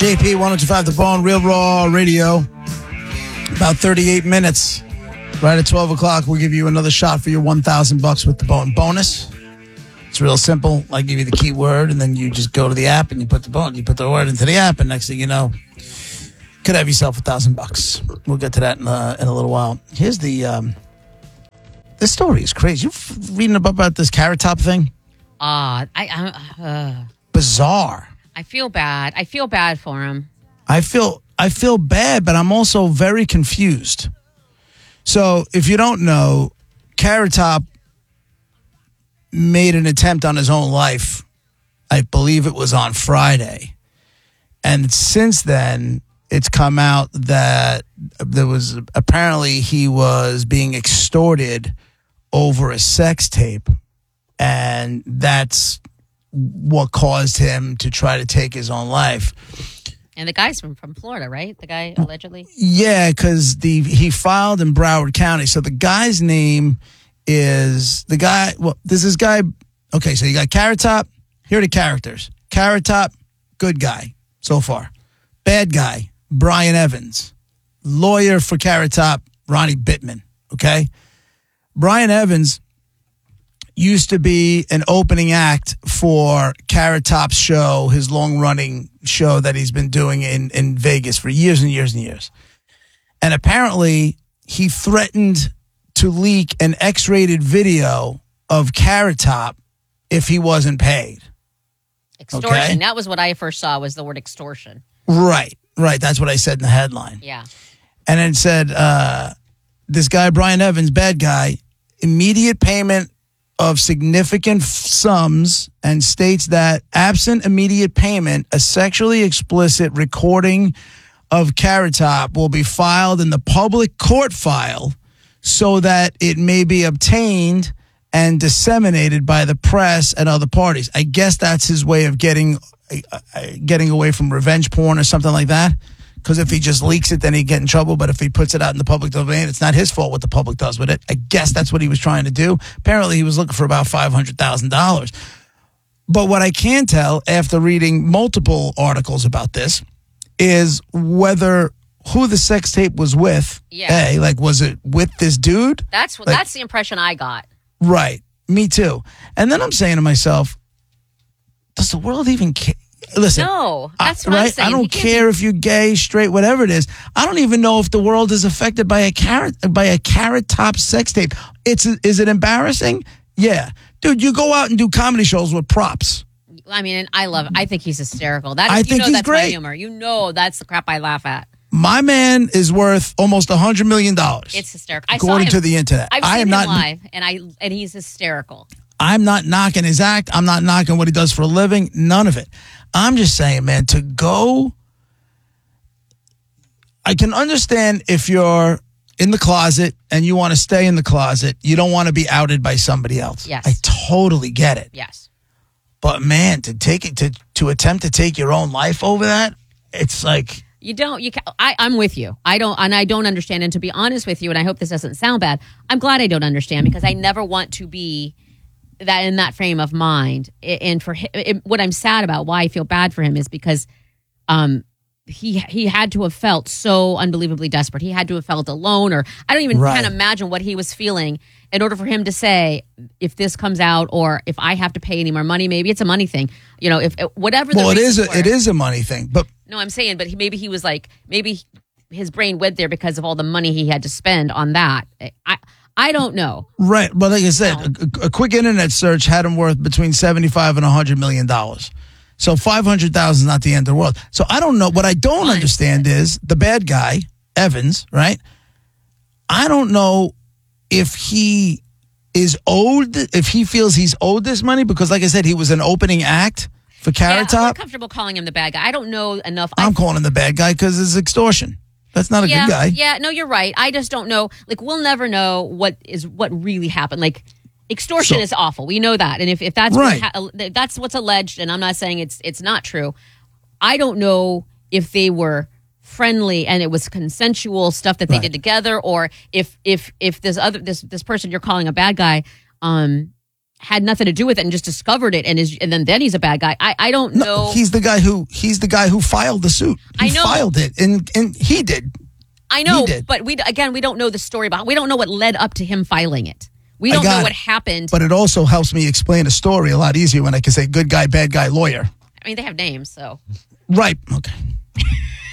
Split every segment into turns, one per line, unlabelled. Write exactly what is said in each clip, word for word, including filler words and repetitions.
J P, one oh two point five The Bone, Real Raw Radio. About thirty-eight minutes. Right at twelve o'clock, we'll give you another shot for your one thousand bucks with the Bone bonus. It's real simple. I give you the keyword, and then you just go to the app, and you put the bone, you put the word into the app, and next thing you know, could have yourself a thousand bucks. We'll get to that in a, in a little while. Here's the, um, this story is crazy. You reading about this Carrot Top thing?
Uh, I, I uh,
Bizarre.
I feel bad. I feel bad for him.
I feel I feel bad, but I'm also very confused. So, if you don't know, Carrot Top made an attempt on his own life. I believe it was on Friday. And since then, it's come out that there was apparently he was being extorted over a sex tape. And that's what caused him to try to take his own life.
And the guy's from, from Florida, right? The guy allegedly?
Yeah, because the he filed in Broward County. So the guy's name is the guy. Well, there's this guy. Okay, so you got Carrot Top. Here are the characters. Carrot Top, good guy so far. Bad guy, Brian Evans. Lawyer for Carrot Top, Ronnie Bittman. Okay, Brian Evans used to be an opening act for Carrot Top's show, his long-running show that he's been doing in, in Vegas for years and years and years. And apparently, he threatened to leak an X-rated video of Carrot Top if he wasn't paid.
Extortion.
Okay?
That was what I first saw, was the word extortion.
Right, right. That's what I said in the headline.
Yeah.
And it said, uh, this guy, Brian Evans, bad guy, immediate payment of significant sums, and states that absent immediate payment, a sexually explicit recording of Carrot Top will be filed in the public court file so that it may be obtained and disseminated by the press and other parties. I guess that's his way of getting uh, getting away from revenge porn or something like that. Because if he just leaks it, then he'd get in trouble. But if he puts it out in the public domain, it's not his fault what the public does with it. I guess that's what he was trying to do. Apparently, he was looking for about five hundred thousand dollars. But what I can tell after reading multiple articles about this is whether who the sex tape was with.
Yeah.
A, like, was it with this dude?
That's what.
Like,
that's the impression I got.
Right. Me too. And then I'm saying to myself, does the world even care? Listen,
no, that's what
I,
I'm
right?
saying.
I don't care if you're gay, straight, whatever it is. I don't even know if the world is affected by a carrot by a Carrot Top sex tape. It's is it embarrassing? Yeah, dude, you go out and do comedy shows with props.
I mean, and I love. I think he's hysterical. That is,
I
you
think
know
he's
that's
great.
my humor. You know that's the crap I laugh at.
My man is worth almost a hundred million dollars.
It's hysterical. I
according
saw him,
to the internet.
I've
I
seen
am
him
not
live, and I and he's hysterical.
I'm not knocking his act. I'm not knocking what he does for a living. None of it. I'm just saying, man, to go. I can understand if you're in the closet and you want to stay in the closet. You don't want to be outed by somebody else.
Yes.
I totally get it.
Yes.
But man, to take it to to attempt to take your own life over that, it's like.
You don't. You. Can, I. I'm with you. I don't. And I don't understand. And to be honest with you, and I hope this doesn't sound bad, I'm glad I don't understand, because I never want to be that in that frame of mind. And for him, it, what I'm sad about, why I feel bad for him, is because um he he had to have felt so unbelievably desperate. He had to have felt alone, or I don't even
Right.
can't imagine what he was feeling in order for him to say, if this comes out, or if I have to pay any more money, maybe it's a money thing. You know, if whatever. The
Well, it is.
reasons
A,
were.
it is a money thing, but.
No, I'm saying, but he, maybe he was like, maybe his brain went there because of all the money he had to spend on that. I I don't know.
Right, but like I said,
No.
a, a quick internet search had him worth between seventy-five and a hundred million dollars. So five hundred thousand is not the end of the world. So I don't know. What I don't
Fine.
understand is the bad guy, Evans. Right? I don't know if he is owed, if he feels he's owed this money, because, like I said, he was an opening act for Carrot
Yeah, I'm
Top.
comfortable calling him the bad guy. I don't know enough.
I'm
I,
calling him the bad guy because it's extortion. That's not a
yeah,
good guy.
Yeah, no, you're right. I just don't know. Like, we'll never know what is what really happened. Like, extortion
So-
is awful. We know that, and if, if that's
Right.
what ha- that's what's alleged, and I'm not saying it's it's not true. I don't know if they were friendly and it was consensual stuff that they
Right.
did together, or if if if this other this this person you're calling a bad guy um had nothing to do with it and just discovered it and is and then then he's a bad guy. I, I don't
No,
know.
he's the guy who he's the guy who filed the suit. He
I know.
filed it, and and he did.
I know,
He did.
but we again we don't know the story about. We don't know what led up to him filing it. We don't
got
know what
it.
happened.
But it also helps me explain a story a lot easier when I can say good guy, bad guy, lawyer.
I mean, they have names, so
Right. Okay.
you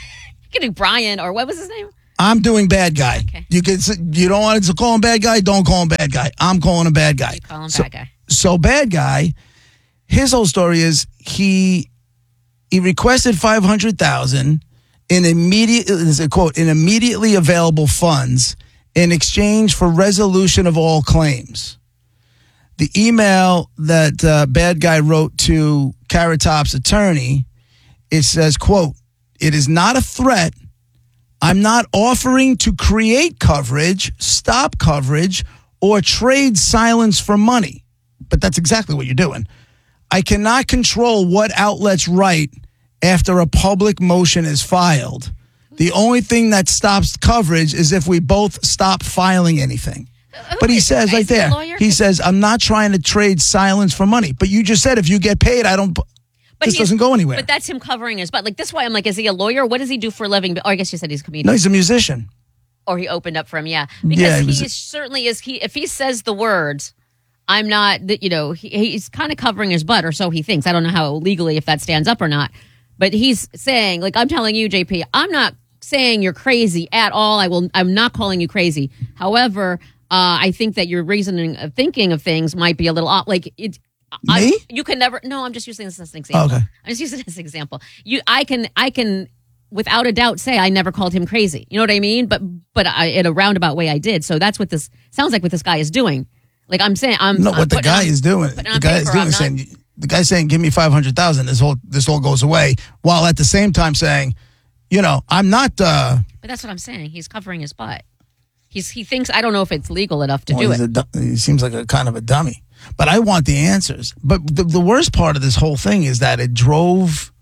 can do Brian or what was his name?
I'm doing bad guy.
Okay.
You can you don't want to call him bad guy, don't call him bad guy. I'm calling him bad guy.
You call him
so,
bad guy.
So bad guy, his whole story is he he requested five hundred thousand in immediate is a quote in immediately available funds in exchange for resolution of all claims. The email that uh, bad guy wrote to Carrot Top's attorney, it says, quote, "It is not a threat. I'm not offering to create coverage, stop coverage, or trade silence for money." But that's exactly what you're doing. "I cannot control what outlets write after a public motion is filed. The only thing that stops coverage is if we both stop filing anything." But he says
Is
right
he a
there,
lawyer?
he says, "I'm not trying to trade silence for money." But you just said if you get paid, I don't,
But
this
he's-
doesn't go anywhere.
But that's him covering his butt. Like this why I'm like, is he a lawyer? What does he do for a living? Or I guess you said he's a comedian.
No, he's a musician.
Or he opened up for him, yeah. Because
Yeah, he
he,
was-
is, certainly is he if he says the words, I'm not you know, he, he's kind of covering his butt, or so he thinks. I don't know how legally if that stands up or not. But he's saying, like I'm telling you, J P, I'm not saying you're crazy at all. I will I'm not calling you crazy. However, uh, I think that your reasoning of thinking of things might be a little off. Like it I,
Me?
you can never no, I'm just using this as an example.
Okay.
I'm just using this as an example. You I can I can without a doubt say I never called him crazy. You know what I mean? But but I, in a roundabout way I did. So that's what this sounds like what this guy is doing. Like I'm saying I'm
No,
I'm
what the
putting
guy
on-
is doing,
putting
the
on
guy is
paper,
doing
I'm
is
not-
saying, the guy's saying, "Give me five hundred thousand. This whole this all goes away," while at the same time saying, "You know, I'm not." Uh,
But that's what I'm saying. He's covering his butt. He's he thinks I don't know if it's legal enough to
well,
do
he's
it.
a du- he seems like a kind of a dummy. But I want the answers. But the, the worst part of this whole thing is that it drove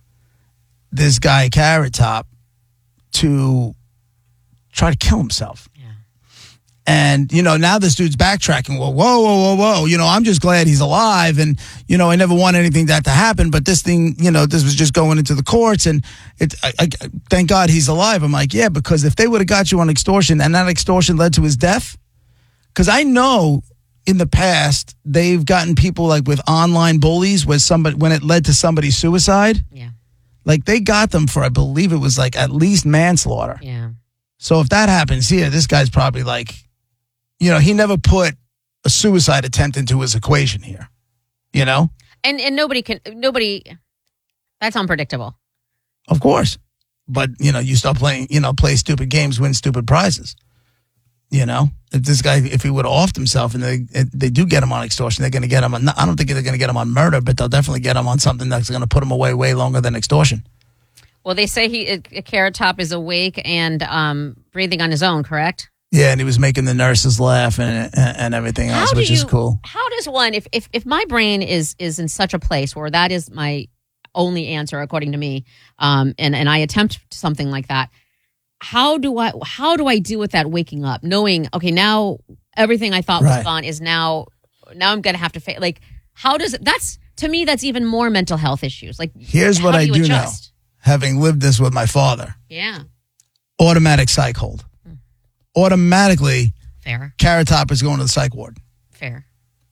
this guy Carrot Top to try to kill himself.
Yeah.
And, you know, now this dude's backtracking. Well, whoa, whoa, whoa, whoa. You know, I'm just glad he's alive. And, you know, I never want anything that to happen. But this thing, you know, this was just going into the courts. And it, I, I, thank God he's alive. I'm like, yeah, because if they would have got you on extortion and that extortion led to his death, because I know in the past they've gotten people like with online bullies where somebody, when it led to somebody's suicide,
Yeah.
like they got them for, I believe it was like at least manslaughter.
Yeah.
So if that happens here, this guy's probably like, you know, he never put a suicide attempt into his equation here, you know?
And and nobody can nobody that's unpredictable.
Of course. But, you know, you start playing, you know, play stupid games, win stupid prizes. You know, if this guy, if he would have offed himself and they they do get him on extortion, they're going to get him on, I don't think they're going to get him on murder, but they'll definitely get him on something that's going to put him away way longer than extortion.
Well, they say he uh, Carrot Top is awake and um, breathing on his own, correct?
Yeah, and he was making the nurses laugh and and, and everything else,
How do
which
you,
is cool.
How does one, if, if if my brain is is in such a place where that is my only answer, according to me, um, and and I attempt something like that, how do I how do I deal with that waking up, knowing okay now everything I thought was
Right.
gone is now now I'm gonna have to face like how does it, that's to me that's even more mental health issues. Like
Here's
how
what I
you
do
adjust?
know, having lived this with my father.
Yeah,
Automatic psych hold. Automatically,
fair,
Carrot Top is going to the psych ward.
fair.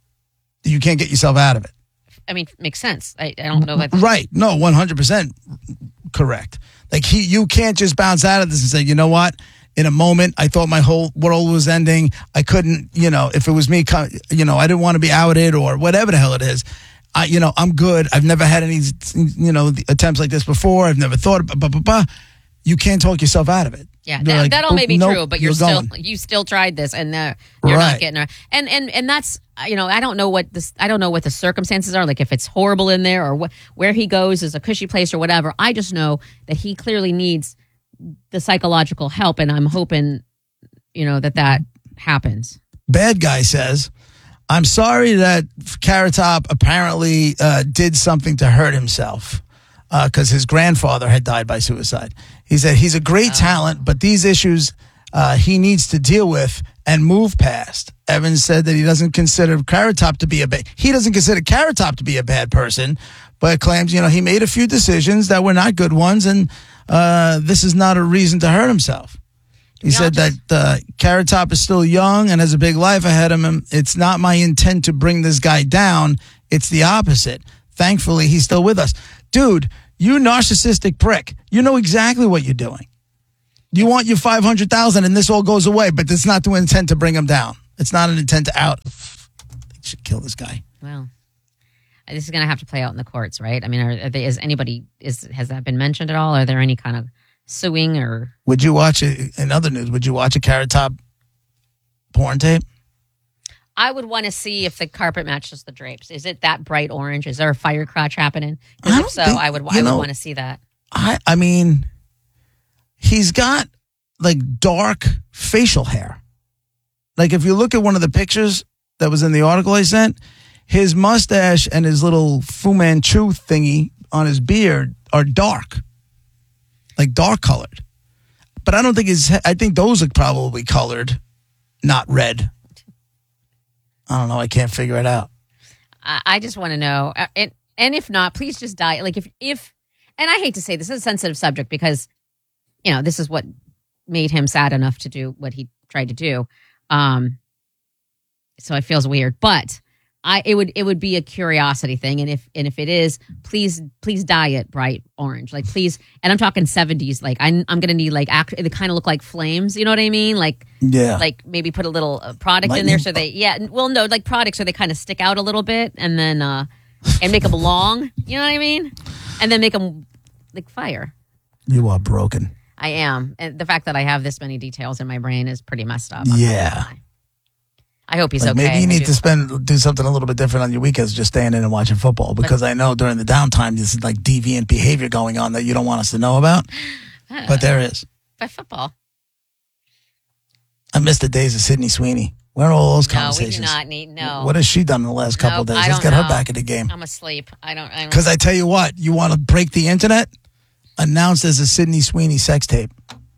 You can't get yourself out of it.
I mean, makes sense. I, I don't know if I,
Right. No, one hundred percent correct. Like, he, you can't just bounce out of this and say, you know what? In a moment, I thought my whole world was ending. I couldn't, you know, if it was me, co- you know, I didn't want to be outed or whatever the hell it is. I, you know, I'm good. I've never had any, you know, attempts like this before. I've never thought about, blah, blah, blah. You can't talk yourself out of it.
Yeah,
They're
that,
like,
that all may be
"Nope,
true, but you're,
you're
still
going."
you still tried this, and uh, you're
Right.
not getting her. And and and that's you know I don't know what this I don't know what the circumstances are, like if it's horrible in there or wh- where he goes is a cushy place or whatever. I just know that he clearly needs the psychological help, and I'm hoping you know that that happens.
Bad guy says, I'm sorry that Carrot Top apparently uh, did something to hurt himself because his grandfather had died by suicide. He said he's a great talent, but these issues uh, he needs to deal with and move past. Evans said that he doesn't consider Carrot Top to be a bad. He doesn't consider Carrot Top to be a bad person, but claims you know he made a few decisions that were not good ones, and uh, this is not a reason to hurt himself. He said just- that uh, Carrot Top is still young and has a big life ahead of him. It's not my intent to bring this guy down. It's the opposite. Thankfully, he's still with us. Dude, you narcissistic prick. You know exactly what you're doing. You want your five hundred thousand dollars and this all goes away, but it's not the intent to bring him down. It's not an intent to out. They should kill this guy.
Well, this is going to have to play out in the courts, right? I mean, are, are they, is anybody, is has that been mentioned at all? Are there any kind of suing or?
Would you watch it in other news? Would you watch a Carrot Top porn tape?
I would want to see if the carpet matches the drapes. Is it that bright orange? Is there a fire crotch happening? Because if so,
think,
I would I
know,
would want to see that.
I I mean, he's got like dark facial hair. Like if you look at one of the pictures that was in the article I sent, his mustache and his little Fu Manchu thingy on his beard are dark. Like dark colored. But I don't think his, I think those are probably colored, not red. I don't know. I can't figure it out.
I, I just want to know. Uh, and, and if not, please just die. Like if, if, and I hate to say this is a sensitive subject because, you know, this is what made him sad enough to do what he tried to do. Um, so it feels weird, but I, it would, it would be a curiosity thing. And if, and if it is, please, please dye it bright orange. Like please. And I'm talking seventies. Like I'm, I'm going to need like, act, they kind of look like flames. You know what I mean? Like,
yeah.
Like maybe put a little uh, product
Lightning.
in there. So they, yeah. Well, no, like products so they kind of stick out a little bit and then, uh, and make them long. You know what I mean? And then make them like fire.
You are broken.
I am. And the fact that I have this many details in my brain is pretty messed up.
Yeah.
I hope he's
like
okay.
Maybe you need to spend do something a little bit different on your weekends, just staying in and watching football. Because but, I know during the downtime, there's like deviant behavior going on that you don't want us to know about. Uh, but there is.
By football.
I miss the days of Sydney Sweeney. Where are all those conversations?
No, we do not need, no.
What has she done in the last couple
nope,
of days? Let's get
know.
her back in the game.
I'm asleep. I don't.
Because I, I tell you what, you want to break the internet? Announced as a Sydney Sweeney sex tape.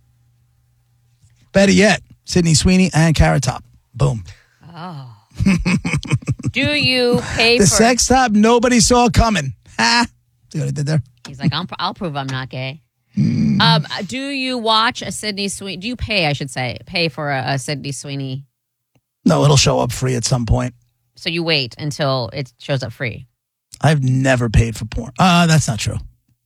Better yet, Sydney Sweeney and Carrot Top. Boom.
Oh. Do you pay
the
for...
The sex tape nobody saw coming. Ha! See what I did there?
He's like, I'll, I'll prove I'm not gay.
Mm.
Um, do you watch a Sydney Sweeney? Do you pay, I should say, pay for a, a Sydney Sweeney?
No, it'll show up free at some point.
So you wait until it shows up free?
I've never paid for porn. Uh, that's not true.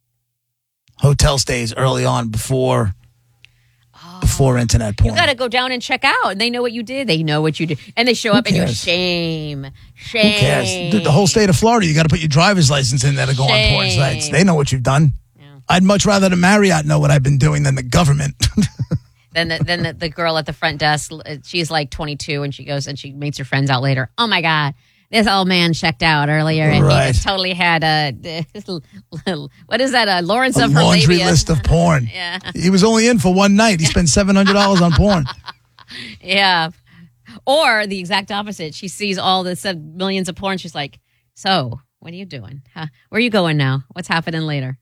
Hotel stays early on before... Before internet porn.
You got to go down and check out. And they know what you did. They know what you did. And they show
Who
up and
cares?
you're shame. Shame.
Who cares? The, the whole state of Florida, you got to put your driver's license in there to go
shame.
on porn sites. They know what you've done.
Yeah.
I'd much rather the Marriott know what I've been doing than the government.
then the, then the, the girl at the front desk, she's like twenty-two and she goes and she meets her friends out later. Oh my God. This old man checked out earlier and
right.
he just totally had a, what is that, a Lawrence
a
of her
laundry
labia.
list of porn.
Yeah.
He was only in for one night. He spent seven hundred dollars on porn.
Yeah. Or the exact opposite. She sees all the seven millions of porn. She's like, so what are you doing? Huh? Where are you going now? What's happening later?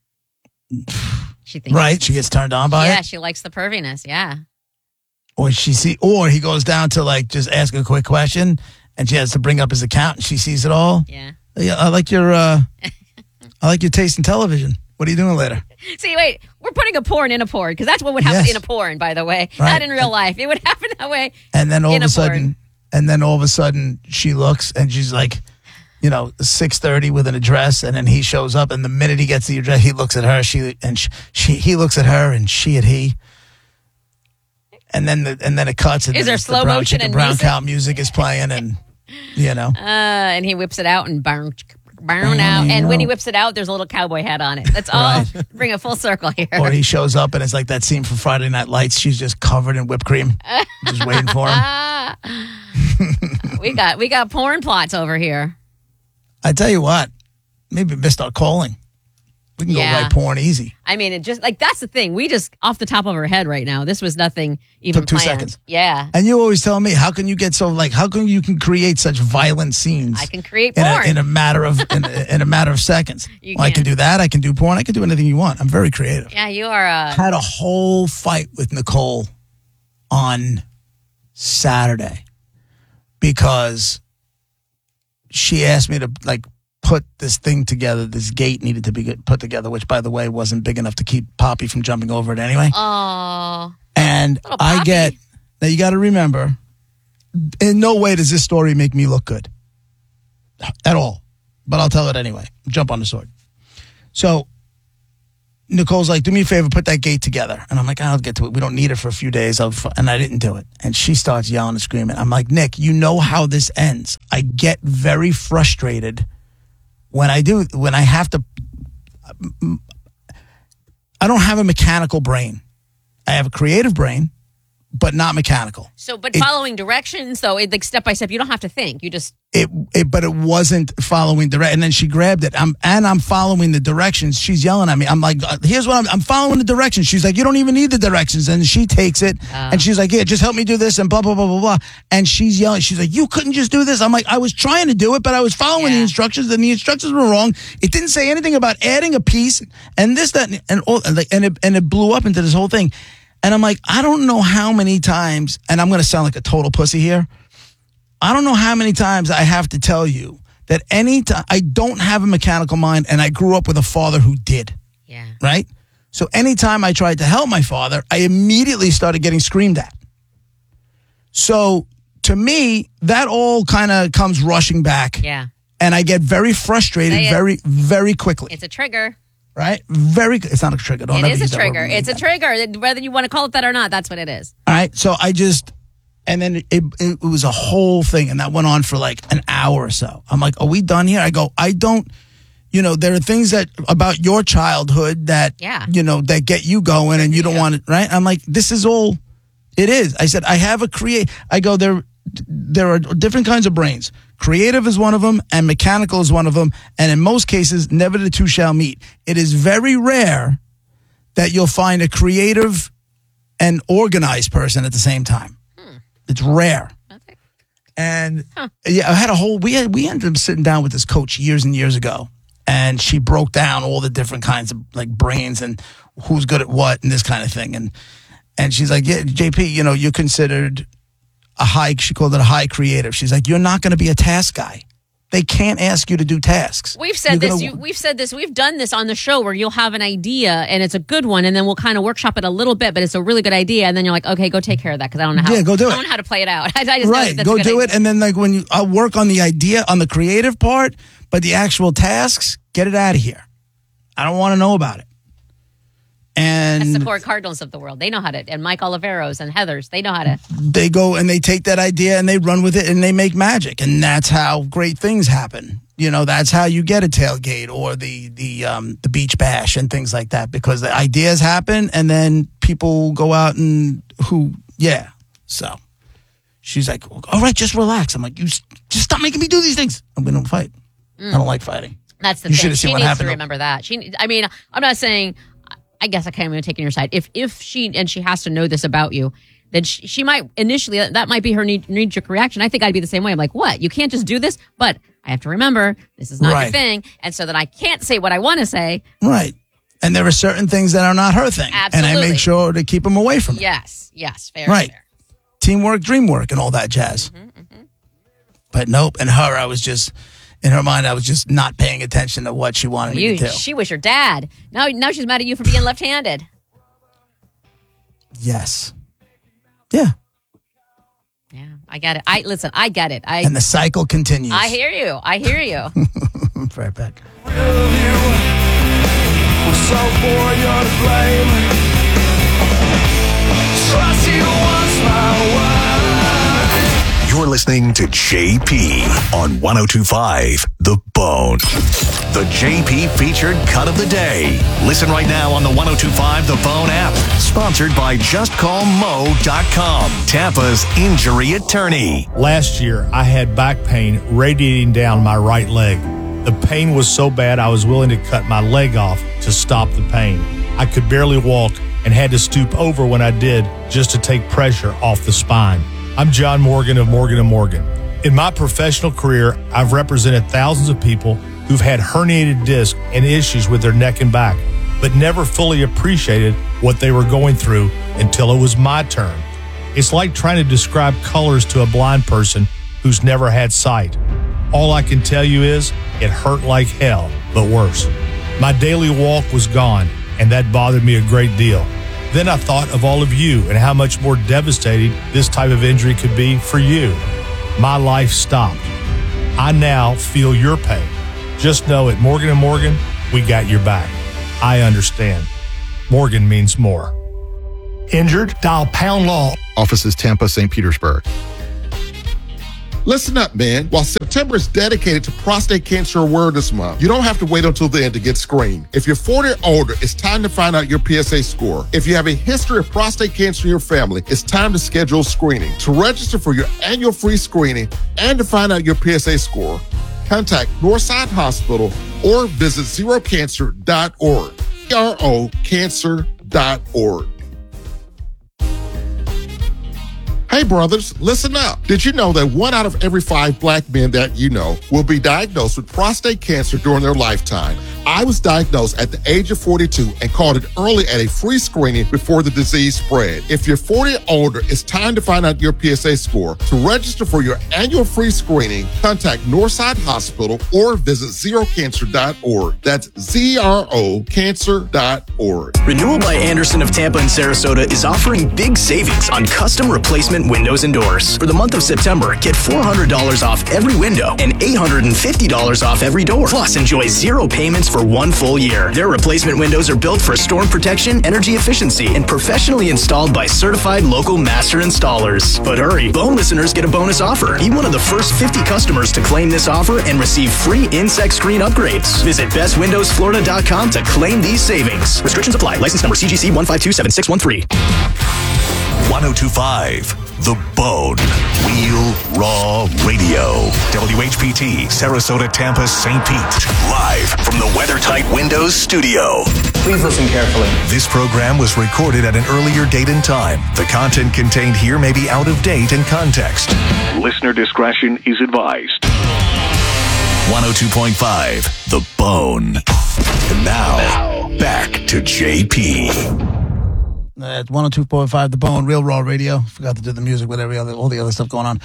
She thinks.
Right. She gets turned on by
yeah, it. Yeah,
it.
she likes the perviness. Yeah.
Or she see, or he goes down to like just ask a quick question. And she has to bring up his account, and she sees it all.
Yeah.
Yeah, I like your, uh, I like your taste in television. What are you doing later?
See, wait, we're putting a porn in a porn because that's what would happen
yes.
in a porn. By the way,
right.
not in real life. It would happen that way.
And then all of a, a sudden,
porn.
and then all of a sudden, she looks and she's like, you know, six thirty with an address, and then he shows up, and the minute he gets the address, he looks at her, she and she, she he looks at her, and she at he. And then the, and then it cuts. And
is
then
there slow
the brown
motion
chicken,
and
brown
music?
cow music is playing, and you know.
Uh, and he whips it out and burn, burn out. And when he whips it out, there's a little cowboy hat on it. That's all.
Right.
Bring a full circle here.
Or he shows up and it's like that scene from Friday Night Lights. She's just covered in whipped cream, just waiting for him.
we got we got porn plots over here.
I tell you what, maybe missed our calling. We can
yeah.
go right porn easy.
I mean, it just like that's the thing. We just off the top of our head right now. This was nothing even
Took two
planned.
seconds.
Yeah.
And you always tell me, how can you get so like? How can you can create such violent scenes?
I can create
in
porn
a, in a matter of in, a, in a matter of seconds.
You
well, I
can.
can do that. I can do porn. I can do anything you want. I'm very creative.
Yeah, you are. Uh,
Had a whole fight with Nicole on Saturday because she asked me to like put this thing together. This gate needed to be put together, which, by the way, wasn't big enough to keep Poppy from jumping over it anyway.
Oh.
And I get, now you got to remember, in no way does this story make me look good at all. But I'll tell it anyway. Jump on the sword. So Nicole's like, do me a favor, put that gate together. And I'm like, I'll get to it. We don't need it for a few days. I'll, and I didn't do it. And she starts yelling and screaming. I'm like, Nick, you know how this ends. I get very frustrated when I do, when I have to, I don't have a mechanical brain. I have a creative brain, but not mechanical.
So, but
it,
following directions, though, it, like step by step, you don't have to think. You just
it, it but it wasn't following direct. And then she grabbed it. I'm and I'm following the directions. She's yelling at me. I'm like, here's what I'm. I'm following the directions. She's like, you don't even need the directions. And she takes it uh, and she's like, yeah, just help me do this and blah blah blah blah blah. And she's yelling. She's like, you couldn't just do this. I'm like, I was trying to do it, but I was following yeah. the instructions, and the instructions were wrong. It didn't say anything about adding a piece and this that and all and it and it blew up into this whole thing. And I'm like, I don't know how many times, and I'm going to sound like a total pussy here. I don't know how many times I have to tell you that any time I don't have a mechanical mind, and I grew up with a father who did.
Yeah.
Right? So anytime I tried to help my father, I immediately started getting screamed at. So to me, that all kind of comes rushing back.
Yeah.
And I get very frustrated very, very quickly.
It's a trigger.
Right? Very good. It's not a trigger. Don't
it is
use
a trigger.
It's
a trigger. Whether you want to call it that or not, that's what it is.
All right. So I just, and then it, it, it was a whole thing, and that went on for like an hour or so. I'm like, are we done here? I go, I don't, you know, there are things that about your childhood that,
yeah.
you know, that get you going and you don't yeah. want it, right? I'm like, this is all it is. I said, I have a create, I go, there, there are different kinds of brains. Creative is one of them, and mechanical is one of them. And in most cases, never the two shall meet. It is very rare that you'll find a creative and organized person at the same time. Hmm. It's rare. Okay. And huh. yeah, I had a whole, we had, we ended up sitting down with this coach years and years ago. And she broke down all the different kinds of like brains and who's good at what and this kind of thing. And, and she's like, yeah, J P, you know, you're considered a high, she called it a high creative. She's like, you're not going to be a task guy. They can't ask you to do tasks.
We've said you're this. Gonna, you, we've said this. We've done this on the show where you'll have an idea and it's a good one, and then we'll kind of workshop it a little bit, but it's a really good idea, and then you're like, okay, go take care of that because I don't know how.
Yeah, go do
I
it.
don't know how to play it out. I just
right,
know
go do
idea.
it, and then like when you, I'll work on the idea on the creative part, but the actual tasks, get it out of here. I don't want to know about it. And
that's the Corey Cardinals of the world. They know how to, and Mike Oliveros and Heathers, they know how to.
They go and they take that idea and they run with it and they make magic. And that's how great things happen. You know, that's how you get a tailgate or the the um, the beach bash and things like that, because the ideas happen and then people go out and who, yeah. So she's like, all right, just relax. I'm like, you just stop making me do these things. And we don't fight. Mm. I don't like fighting.
That's the
you
thing. She needs
happened.
to remember that. She, I mean, I'm not saying. I guess I can't even take your side. If if she and she has to know this about you, then she, she might initially that might be her knee jerk reaction. I think I'd be the same way. I'm like, what? You can't just do this, but I have to remember this is not
right.
your thing, and so that I can't say what I want to say.
Right. And there are certain things that are not her thing,
absolutely.
And I make sure to keep them away from her.
Yes. Yes. Fair.
Right.
Fair.
Teamwork, dream work, and all that jazz. Mm-hmm, mm-hmm. But nope. And her, I was just. In her mind, I was just not paying attention to what she wanted
you,
me to do.
She was your dad. Now, now she's mad at you for being left-handed.
Yes. Yeah.
Yeah, I get it. I listen. I get it. I
and the cycle continues.
I hear you. I hear you.
Right back.
So bored you're to blame. Trust you once my word.
You're listening to J P on one oh two point five The Bone. The J P featured cut of the day. Listen right now on the one oh two point five The Bone app. Sponsored by just call mo dot com, Tampa's injury attorney.
Last year, I had back pain radiating down my right leg. The pain was so bad I was willing to cut my leg off to stop the pain. I could barely walk and had to stoop over when I did just to take pressure off the spine. I'm John Morgan of Morgan and Morgan. In my professional career, I've represented thousands of people who've had herniated discs and issues with their neck and back, but never fully appreciated what they were going through until it was my turn. It's like trying to describe colors to a blind person who's never had sight. All I can tell you is it hurt like hell, but worse. My daily walk was gone, and that bothered me a great deal. Then I thought of all of you and how much more devastating this type of injury could be for you. My life stopped. I now feel your pain. Just know at Morgan and Morgan, we got your back. I understand. Morgan means more. Injured? Dial Pound Law.
Offices Tampa, Saint Petersburg.
Listen up, man. While September is dedicated to Prostate Cancer Awareness Month, you don't have to wait until then to get screened. If you're forty or older, it's time to find out your P S A score. If you have a history of prostate cancer in your family, it's time to schedule screening. To register for your annual free screening and to find out your P S A score, contact Northside Hospital or visit zero cancer dot org. Z R O cancer dot org. Hey, brothers, listen up. Did you know that one out of every five black men that you know will be diagnosed with prostate cancer during their lifetime? I was diagnosed at the age of forty-two and caught it early at a free screening before the disease spread. If you're forty or older, it's time to find out your P S A score. To register for your annual free screening, contact Northside Hospital or visit zero cancer dot org. That's Z R O cancer dot org.
Renewal by Anderson of Tampa and Sarasota is offering big savings on custom replacement windows and doors. For the month of September, get four hundred dollars off every window and eight hundred fifty dollars off every door. Plus, enjoy zero payments for one full year. Their replacement windows are built for storm protection, energy efficiency, and professionally installed by certified local master installers. But hurry, Bone listeners get a bonus offer. Be one of the first fifty customers to claim this offer and receive free insect screen upgrades. Visit best windows florida dot com to claim these savings. Restrictions apply. License number C G C one five two seven six one three.
ten twenty-five The Bone. Real Raw Radio. W H P T, Sarasota, Tampa, Saint Pete. Live from the WeatherTight Windows studio.
Please listen carefully.
This program was recorded at an earlier date and time. The content contained here may be out of date and context. Listener discretion is advised. one oh two point five The Bone. And now, back to J P.
At one oh two point five The Bone, Real Raw Radio. Forgot to do the music with every other, all the other stuff going on.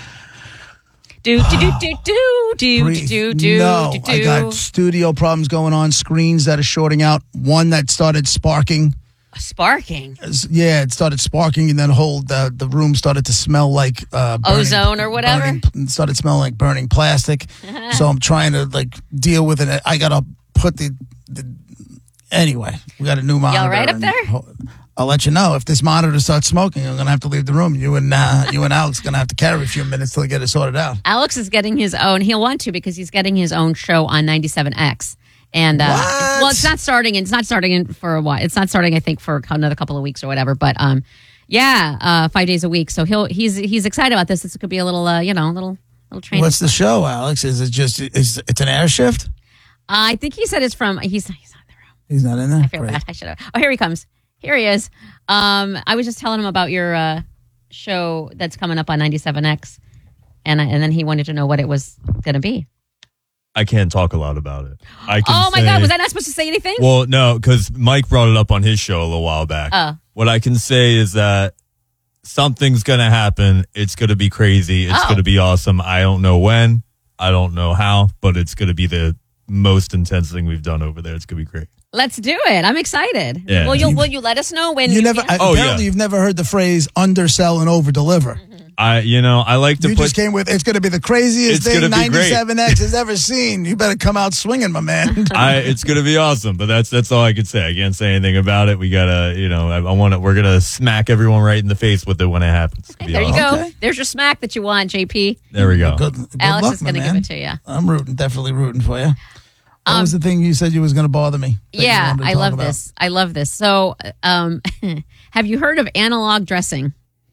Do, do, do, do, do, do,
Breathe.
do, do,
No,
do, do.
I got studio problems going on, screens that are shorting out. One that started sparking.
Sparking.
Yeah, it started sparking, and then whole the, the room started to smell like uh, burning,
Ozone or whatever?
Burning, it started smelling like burning plastic. So I'm trying to like deal with it. I got to put the, the... Anyway, we got a new monitor.
Y'all right up
and
there?
I'll let you know if this monitor starts smoking. I'm gonna have to leave the room. You and uh, you and Alex are gonna have to carry a few minutes till I get it sorted out.
Alex is getting his own. He'll want to because he's getting his own show on ninety-seven X. And uh,
What?
well, it's not starting. It's not starting in for a while. It's not starting. I think for another couple of weeks or whatever. But um, yeah, uh, five days a week. So he'll he's he's excited about this. This could be a little uh, you know, a little little training.
What's the show, Alex? Is it just is it's an air shift?
Uh, I think he said it's from. He's he's not in the room.
He's not in there.
I feel
Great.
bad. I should have. Oh, here he comes. Here he is. Um, I was just telling him about your uh, show that's coming up on ninety-seven X, and I, and then he wanted to know what it was going to be.
I can't talk a lot about it. I can
Oh my
say-
God, was I not supposed to say anything?
Well, no, because Mike brought it up on his show a little while back.
Oh.
What I can say is that something's going to happen. It's going to be crazy. It's
Oh.
going to be awesome. I don't know when. I don't know how, but it's going to be the most intense thing we've done over there. It's going to be great.
Let's do it. I'm excited.
Yeah.
Will you will you let us know when
You never.
can?
Oh,
apparently,
yeah.
you've never heard the phrase "undersell and overdeliver."
I, you know, I like to
You
put.
just came with it's going to be the craziest
It's
thing
gonna be great.
ninety-seven X has ever seen. You better come out swinging, my man.
I, it's gonna be awesome, but that's that's all I can say. I can't say anything about it. We gotta, you know, I, I want to. We're gonna smack everyone right in the face with it when it happens. It's gonna be
There you
awesome.
go.
Okay.
There's your smack that you want, J P.
There we go.
Good, good
Alex
luck,
is
my
going to give
man.
it to you.
I'm rooting, definitely rooting for you. What
Um,
was the thing you said you was going to bother me? that you
Yeah,
wanted to
I
talk
love
about?
this. I love this. So, um, have you heard of analog dressing?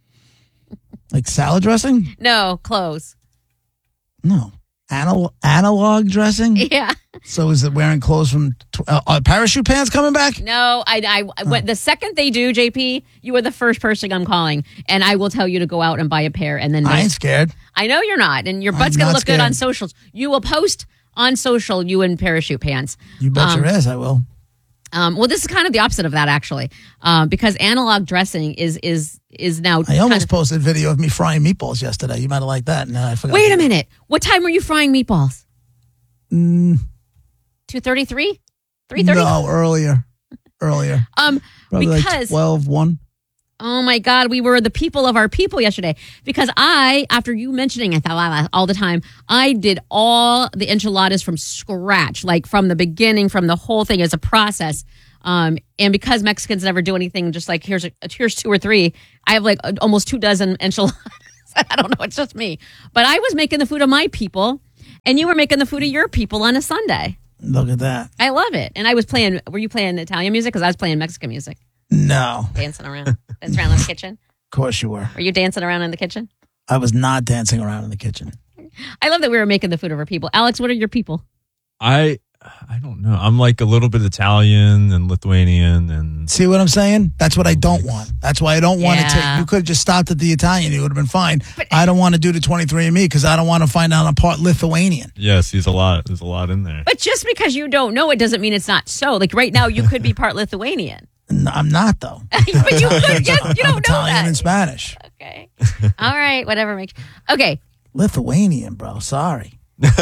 Like salad dressing?
No, clothes.
No. Anal- analog dressing?
Yeah.
So is it wearing clothes from tw- uh, uh, parachute pants coming back?
No, I, I, I when, the second they do, J P, you are the first person I'm calling, and I will tell you to go out and buy a pair. And then
I
those-
ain't scared.
I know you're not, and your
I'm
butt's gonna
not
look good on
scared.
socials. You will post on social you in parachute pants.
You bet
Um,
your ass I will.
Um, well, this is kind of the opposite of that, actually, um, because analog dressing is is is now.
I almost
kinda-
posted a video of me frying meatballs yesterday. You might have liked that. No, I forgot.
Wait a minute. What time were you frying meatballs?
Mm,
Two thirty three, three thirty.
no, earlier. Earlier.
Um,
Probably
because
like twelve, one.
oh my God, we were the people of our people yesterday. Because I, after you mentioning it all the time, I did all the enchiladas from scratch, like from the beginning, from the whole thing as a process. Um, and because Mexicans never do anything, just like here's a, here's two or three, I have like almost two dozen enchiladas. I don't know, it's just me. But I was making the food of my people, and you were making the food of your people on a Sunday.
Look at that.
I love it. And I was playing, were you playing Italian music? Because I was playing Mexican music.
No.
Dancing around. Dancing around in the kitchen.
Of course you were.
Were you dancing around in the kitchen?
I was not dancing around in the kitchen.
I love that we were making the food of our people. Alex, what are your people?
I I don't know. I'm like a little bit Italian and Lithuanian and
See what I'm saying? That's what I don't want. That's why I don't want to
Yeah.
take. You could have just stopped at the Italian. You would have been fine. I don't want to do the twenty-three and me because I don't want to find out I'm part Lithuanian.
yes, there's a lot. There's a lot in there.
But just because you don't know it doesn't mean it's not so. Like right now, you could be part Lithuanian.
No, I'm not, though.
But you could. Yes, you
I'm
don't know
Italian
that.
and Spanish.
Okay. All right. Whatever makes. Okay.
Lithuanian, bro. Sorry.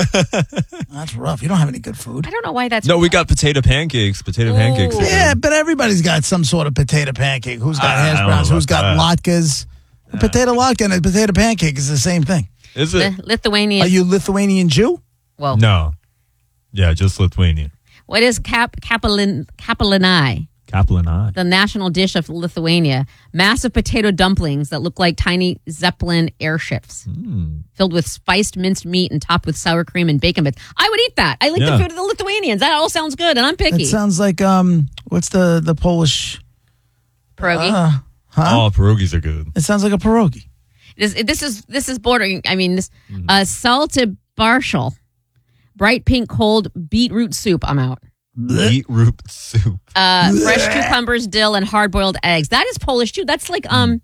That's rough. You don't have any good food.
I don't know why that's.
No, we got potato pancakes. Potato
Ooh.
pancakes. are
Yeah,
good.
but everybody's got some sort of potato pancake. Who's got
I- I
hash
don't
browns?
know
Who's got
about
latkes? A potato latke and a potato pancake is the same thing.
Is it?
Li- Lithuanian.
Are you Lithuanian Jew?
Whoa.
No. Yeah, just Lithuanian.
What is cap capelin capelini?
Kaplan eye.
The national dish of Lithuania. Massive potato dumplings that look like tiny Zeppelin airships, filled with spiced minced meat and topped with sour cream and bacon bits. I would eat that. I like
Yeah.
the food of the Lithuanians. That all sounds good, and I'm picky.
It sounds like um, what's the the Polish?
Pierogi.
Uh, huh?
Oh, pierogies are good.
It sounds like a pierogi.
This, this is this is bordering. I mean, this uh, salted barshal, bright pink cold beetroot soup. I'm out.
Beetroot soup.
Uh, fresh cucumbers, dill, and hard boiled eggs. That is Polish too. That's like um,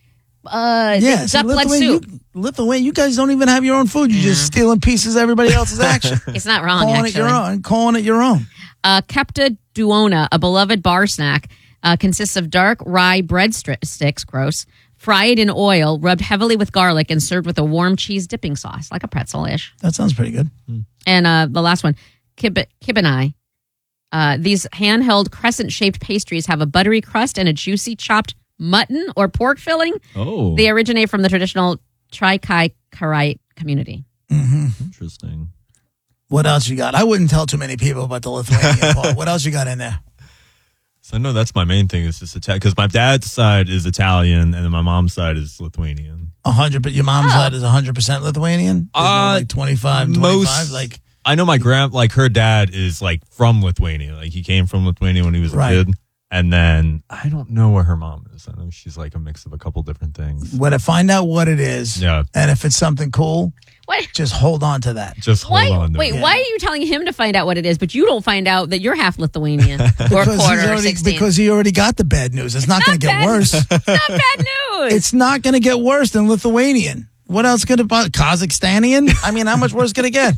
uh,
Yeah, see,
duck leg
Lithuania,
soup.
you, Lithuania, you guys don't even have your own food. You're just stealing pieces of everybody else's action.
It's not wrong,
calling
actually.
it your own. Calling it your own.
Uh, Kepta duona, a beloved bar snack, uh, consists of dark rye bread stri- sticks, gross, fried in oil, rubbed heavily with garlic, and served with a warm cheese dipping sauce, like a pretzel-ish.
That sounds pretty good.
And uh, the last one, kib- kibbenai. Uh, these handheld crescent-shaped pastries have a buttery crust and a juicy chopped mutton or pork filling.
Oh,
They originate from the traditional Trikai-Karite community.
interesting.
What else you got? I wouldn't tell too many people about the Lithuanian part. What else you got in there?
So no, that's my main thing. Is just Italian because my dad's side is Italian and then my mom's side is Lithuanian.
A hundred, but your mom's side is a hundred percent Lithuanian. There's no,
Uh,
like twenty-five,
most-
twenty-five, like
I know my grand, like her dad is like from Lithuania. Like he came from Lithuania when he was a
Right.
kid. And then I don't know where her mom is. I know she's like a mix of a couple different things.
when I find out what it is,
Yeah.
and if it's something cool,
What?
just hold on to that.
Just hold
Why?
on. To
Wait,
it.
why are you telling him to find out what it is, but you don't find out that you're half Lithuanian or
Because he's
quarter or
already,
sixteen?
because he already got the bad news. It's not going to
not
get
bad.
worse.
It's not bad news.
It's not going to get worse than Lithuanian. What else could it be? Kazakhstanian? I mean, how much worse could it get?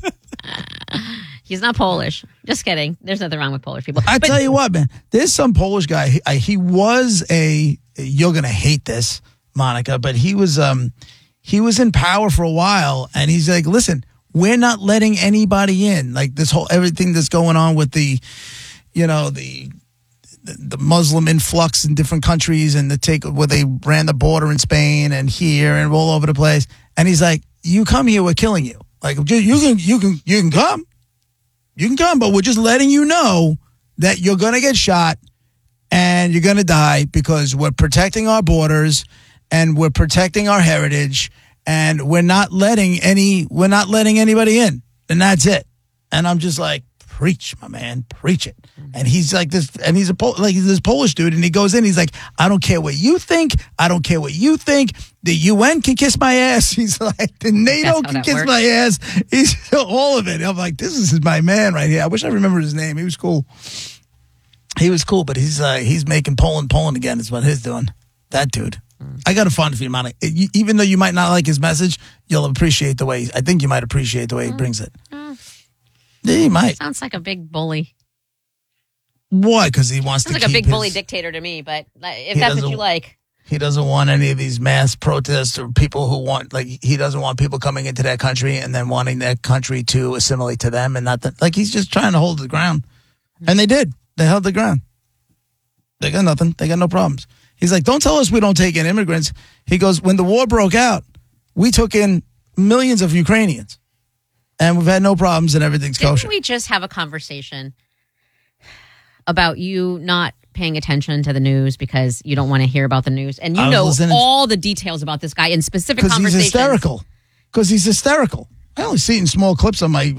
He's not Polish. Just kidding. There's nothing wrong with Polish people.
I
But
tell you what, man. There's some Polish guy. He, I, he was a. You're gonna hate this, Monica, but he was um he was in power for a while, and he's like, listen, we're not letting anybody in. Like this whole everything that's going on with the, you know, the the Muslim influx in different countries and the take where they ran the border in Spain and here and all over the place. And he's like, you come here, we're killing you. Like you can you can you can come. You can come, but we're just letting you know that you're going to get shot and you're going to die because we're protecting our borders and we're protecting our heritage and we're not letting any we're not letting anybody in. And that's it. And I'm just like, preach, my man, preach it. And he's like this, and he's a Pol- like he's this Polish dude, and he goes in, he's like, I don't care what you think, I don't care what you think. The U N can kiss my ass. He's like, the NATO
That's how
can
that
kiss
works.
my ass. He's all of it. I'm like, this is my man right here. I wish I remembered his name. He was cool. He was cool, but he's uh, he's making Poland Poland again. Is what he's doing. That dude. I got a fond for you, Monica. You- Even though you might not like his message, you'll appreciate the way. I think you might appreciate the way he brings it. Yeah, you might.
sounds like a big bully.
Why? Because he wants
Sounds
to
like a
keep
big bully
his-
dictator to me, but like, if
He
that's what
doesn't-
you like.
He doesn't want any of these mass protests or people who want, like, he doesn't want people coming into that country and then wanting that country to assimilate to them and not that. Like, he's just trying to hold the ground. And they did. They held the ground. They got nothing. They got no problems. He's like, don't tell us we don't take in immigrants. He goes, when the war broke out, we took in millions of Ukrainians. And we've had no problems and everything's
Didn't
kosher.
we just have a conversation about you not paying attention to the news because you don't want to hear about the news? And you
I was
know
listening-
all the details about this guy in specific
Because he's
conversations.
hysterical. Because he's hysterical. I only see it in small clips on my